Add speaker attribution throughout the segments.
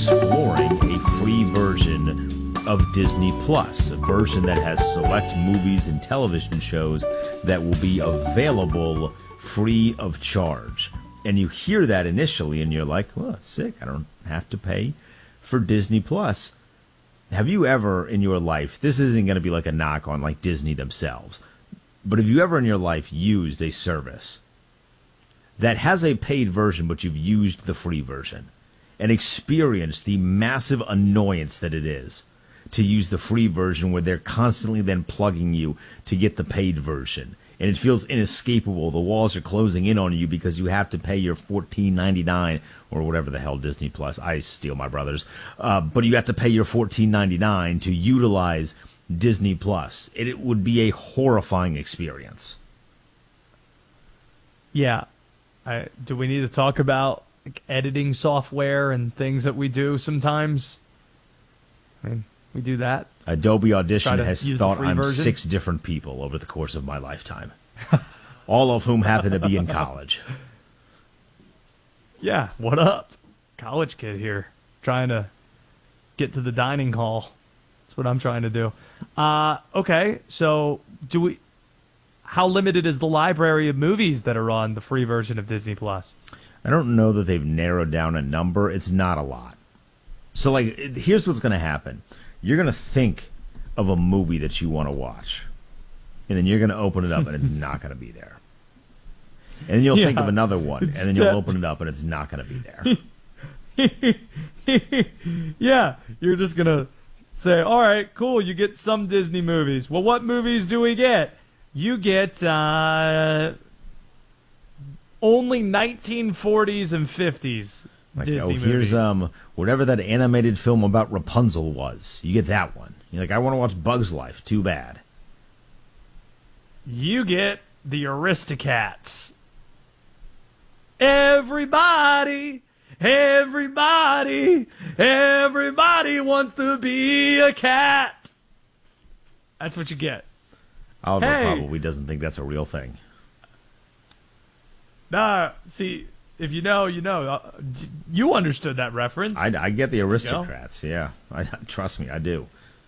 Speaker 1: exploring a free version of Disney Plus, a version that has select movies and television shows that will be available free of charge. And you hear that initially and you're like, well, that's sick. I don't have to pay for Disney Plus. Have you ever in your life, this isn't going to be like a knock on like Disney themselves, but have you ever in your life used a service that has a paid version, but you've used the free version and experienced the massive annoyance that it is to use the free version where they're constantly then plugging you to get the paid version? And it feels inescapable. The walls are closing in on you because you have to pay your $14.99 or whatever the hell Disney Plus. I steal my brother's. But you have to pay your $14.99 to utilize Disney Plus. It would be a horrifying experience.
Speaker 2: Yeah. Do we need to talk about like, editing software and things that we do sometimes? I mean, we do that.
Speaker 1: Adobe Audition has thought I'm
Speaker 2: version.
Speaker 1: 6 different people over the course of my lifetime, all of whom happen to be in college.
Speaker 2: Yeah, what up? College kid here, trying to get to the dining hall. That's what I'm trying to do. Okay, so how limited is the library of movies that are on the free version of Disney Plus?
Speaker 1: I don't know that they've narrowed down a number. It's not a lot. So, like, here's what's going to happen. You're going to think of a movie that you want to watch, and then you're going to open it up, and it's not going to be there. And then you'll think of another one, and then you'll open it up, and it's not going to be there.
Speaker 2: Yeah, you're just going to say, all right, cool, you get some Disney movies. Well, what movies do we get? You get only 1940s and 50s.
Speaker 1: Like,
Speaker 2: Disney
Speaker 1: here's
Speaker 2: movie.
Speaker 1: whatever that animated film about Rapunzel was. You get that one. You're like, I want to watch Bug's Life. Too bad.
Speaker 2: You get the Aristocats. Everybody wants to be a cat. That's what you get.
Speaker 1: Oliver probably doesn't think that's a real thing.
Speaker 2: Nah, see... If you know, you know. You understood that reference.
Speaker 1: I get the Aristocrats, yeah. Trust me, I do.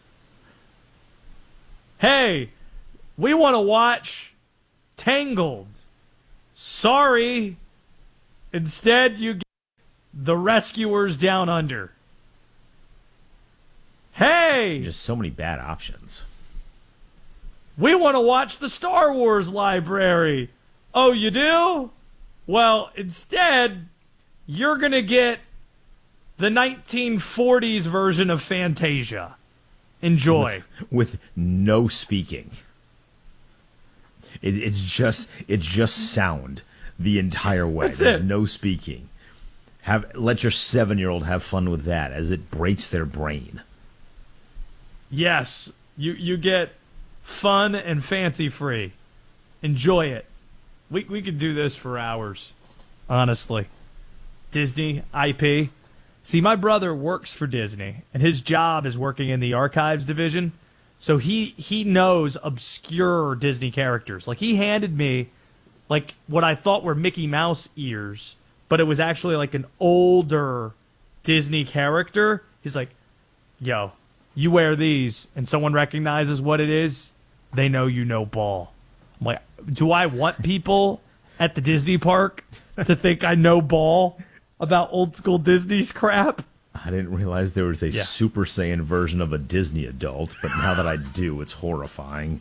Speaker 2: Hey, we want to watch Tangled. Sorry. Instead, you get The Rescuers Down Under. Hey!
Speaker 1: Just so many bad options.
Speaker 2: We want to watch the Star Wars library. Oh, you do? Well, instead, you're going to get the 1940s version of Fantasia. Enjoy.
Speaker 1: With no speaking. It's just sound the entire way. There's no speaking. Let your 7-year-old have fun with that as it breaks their brain.
Speaker 2: Yes, you get fun and fancy free. Enjoy it. We could do this for hours, honestly. Disney, IP. See, my brother works for Disney, and his job is working in the archives division, so he knows obscure Disney characters. Like, he handed me, like, what I thought were Mickey Mouse ears, but it was actually, like, an older Disney character. He's like, yo, you wear these, and someone recognizes what it is, they know you know ball. I'm like, do I want people at the Disney park to think I know ball about old school Disney's crap?
Speaker 1: I didn't realize there was a Super Saiyan version of a Disney adult, but now that I do, it's horrifying.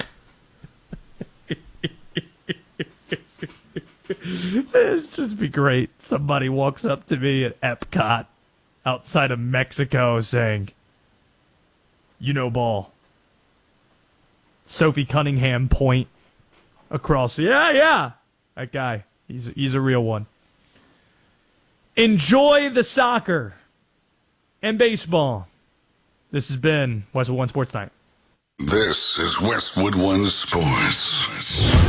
Speaker 2: It'd just be great. Somebody walks up to me at Epcot outside of Mexico saying, you know ball. Sophie Cunningham point. Across, yeah, that guy, he's a real one. Enjoy the soccer and baseball. This has been Westwood One Sports Night.
Speaker 3: This is Westwood One Sports.